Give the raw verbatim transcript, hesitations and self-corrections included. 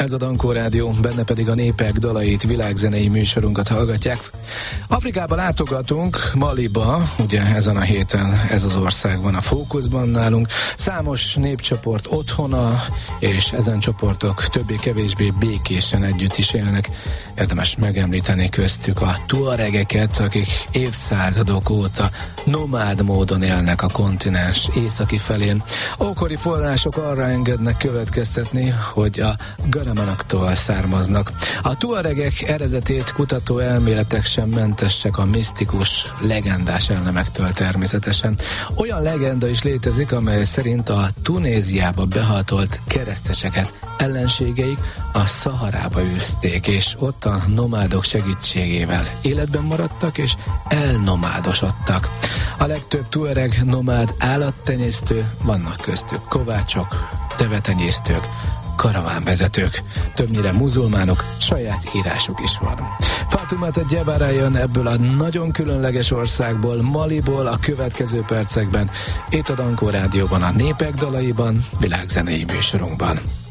Ez a Dankó Rádió, benne pedig a népek dalait, világzenei műsorunkat hallgatják. Afrikába látogatunk, Maliba, ugye ezen a héten ez az ország van a fókuszban nálunk. Számos népcsoport otthona, és ezen csoportok többé-kevésbé békésen együtt is élnek. Érdemes megemlíteni köztük a tuaregeket, akik évszázadok óta nomád módon élnek a kontinens északi felén. Ókori források arra engednek következtetni, hogy a garamanaktól származnak. A tuaregek eredetét kutató elméletek sem mentesek a misztikus, legendás elemektől természetesen. Olyan legenda is létezik, amely szerint a Tunéziába behatolt kereszteseket ellenségeik a Szaharába űzték, és ott a nomádok segítségével életben maradtak és elnomádosodtak. A legtöbb tuareg nomád állattenyésztő, vannak köztük kovácsok, tevetenyésztők, karavánvezetők, többnyire muzulmánok, saját írásuk is van. Fatoumata Diawara jön ebből a nagyon különleges országból, Maliból a következő percekben, itt a Dankó Rádióban, a Népek dalaiban, világzenei műsorunkban.